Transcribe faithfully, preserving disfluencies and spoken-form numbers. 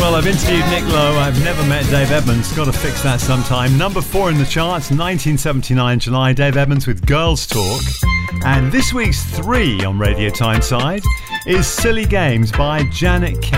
Well, I've interviewed Nick Lowe. I've never met Dave Edmunds. Got to fix that sometime. Number four in the charts, nineteen seventy-nine July. Dave Edmunds with Girls Talk. And this week's three on Radio Tyneside is Silly Games by Janet Kay.